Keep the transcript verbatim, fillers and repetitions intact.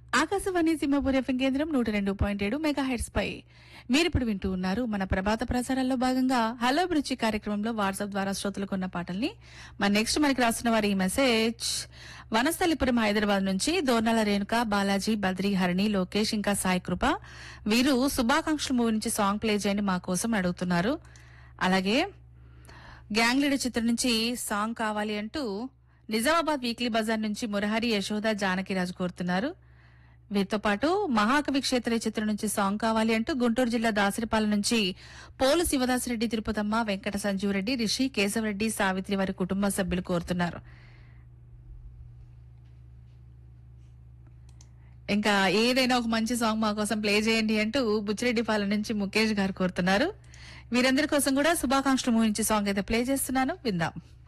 Akashvani Simhapur FM కేంద్రం నూట రెండు పాయింట్ ఏడు మెగా హెడ్స్ పై మీరిప్పుడు వింటూ ఉన్నారు మన ప్రభాత ప్రసారాల్లో భాగంగా హలో బ్రుచి కార్యక్రమంలో వాట్సాప్ ద్వారా శ్రోతలకు ఉన్న పాటల్ని మన నెక్స్ట్ మనకి రాస్తున్న వారి ఈ మెసేజ్ వనస్థలిపురం హైదరాబాద్ నుంచి దోర్నాల రేణుక బాలాజీ బద్రి హరిణి లోకేష్ ఇంకా సాయి కృప వీరు శుభాకాంక్షలు మూవీ నుంచి సాంగ్ ప్లే చేయండి మా కోసం అడుగుతున్నారు. అలాగే గ్యాంగ్ లీడర్ చిత్రం నుంచి సాంగ్ కావాలి అంటూ నిజామాబాద్ వీక్లీ బజార్ నుంచి మురహరి యశోద జానకిరాజు కోరుతున్నారు. వీరితో పాటు మహాకవి క్షేత్ర చిత్రం నుంచి సాంగ్ కావాలి అంటూ గుంటూరు జిల్లా దాసరిపాలెం నుంచి పోలు శివదాసరెడ్డి తిరుపతమ్మ వెంకట సంజీవరెడ్డి రిషి కేశవరెడ్డి సావిత్రి వారి కుటుంబ సభ్యులు కోరుతున్నారు. ఇంకా ఏదైనా ఒక మంచి సాంగ్ మా కోసం ప్లే చేయండి అంటూ బుచ్చిరెడ్డిపాలెం నుంచి ముఖేష్ గారు కోరుతున్నారు. వీరందరి కోసం కూడా శుభాకాంక్షలు మూవీ నుంచి సాంగ్ అయితే ప్లే చేస్తున్నాను, విందాం.